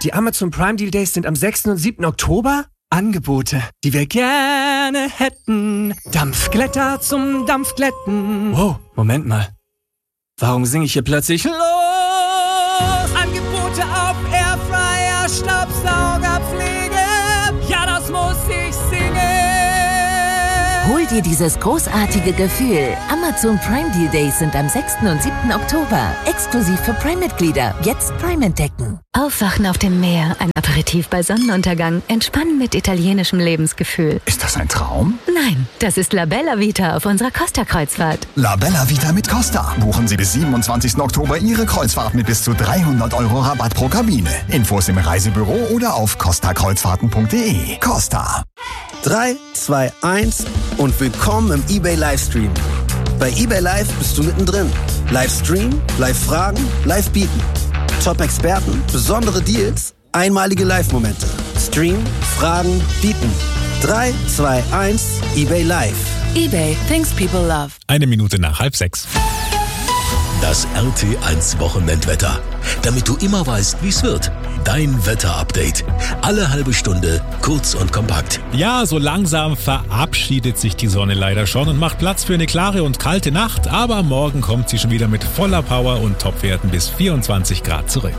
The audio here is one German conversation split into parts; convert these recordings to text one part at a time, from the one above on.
Die Amazon Prime Deal Days sind am 6. und 7. Oktober. Angebote, die wir gerne hätten. Dampfglätter zum Dampfglätten. Wow, Moment mal. Warum singe ich hier plötzlich los? Angebote auf Airfryer, Staubsaugerpflege. Ja, das muss ich singen. Hol dir dieses großartige Gefühl. Amazon Prime Deal Days sind am 6. und 7. Oktober. Exklusiv für Prime-Mitglieder. Jetzt Prime entdecken. Aufwachen auf dem Meer, ein Aperitif bei Sonnenuntergang, entspannen mit italienischem Lebensgefühl. Ist das ein Traum? Nein, das ist La Bella Vita auf unserer Costa-Kreuzfahrt. La Bella Vita mit Costa. Buchen Sie bis 27. Oktober Ihre Kreuzfahrt mit bis zu 300 € Rabatt pro Kabine. Infos im Reisebüro oder auf costakreuzfahrten.de. Costa. 3, 2, 1 und willkommen im eBay Livestream. Bei eBay Live bist du mittendrin. Livestream, Live-Fragen, Live-Bieten. Top-Experten, besondere Deals, einmalige Live-Momente. Stream, Fragen, Bieten. 3, 2, 1, eBay Live. eBay, things people love. 1 nach 5:30. Das RT1 Wochenendwetter. Damit du immer weißt, wie es wird. Dein Wetter-Update. Alle halbe Stunde, kurz und kompakt. Ja, so langsam verabschiedet sich die Sonne leider schon und macht Platz für eine klare und kalte Nacht. Aber morgen kommt sie schon wieder mit voller Power und Topwerten bis 24 Grad zurück.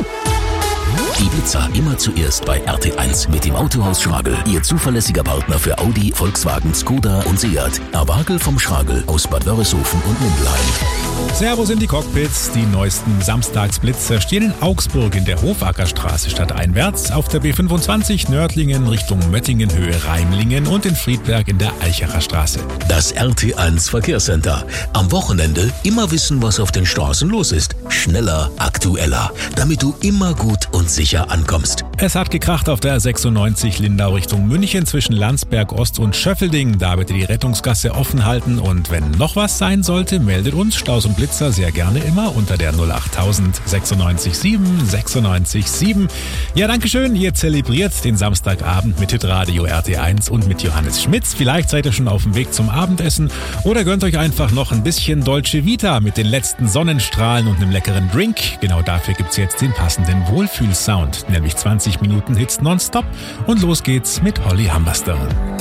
Ibiza immer zuerst bei RT1 mit dem Autohaus Schragel. Ihr zuverlässiger Partner für Audi, Volkswagen, Skoda und Seat. Erwagel vom Schragel aus Bad Wörishofen und Mindelheim. Servus in die Cockpits. Die neuesten Samstagsblitzer stehen in Augsburg in der Hofackerstraße stadteinwärts, auf der B25 Nördlingen Richtung Möttingen Höhe Reimlingen und in Friedberg in der Eichacher Straße. Das RT1 Verkehrscenter. Am Wochenende immer wissen, was auf den Straßen los ist. Schneller, aktueller. Damit du immer gut und sicher ankommst. Es hat gekracht auf der 96 Lindau Richtung München zwischen Landsberg Ost und Schöffelding. Da bitte die Rettungsgasse offen halten und wenn noch was sein sollte, meldet uns Staus und Blitzer sehr gerne immer unter der 08000 96 7 96 7. Ja, dankeschön. Ihr zelebriert den Samstagabend mit Hitradio RT1 und mit Johannes Schmitz. Vielleicht seid ihr schon auf dem Weg zum Abendessen oder gönnt euch einfach noch ein bisschen Dolce Vita mit den letzten Sonnenstrahlen und einem leckeren Drink. Genau dafür gibt's jetzt den passenden Wohlfühlsound, nämlich 20 Minuten Hits nonstop und los geht's mit Holly Humberstone.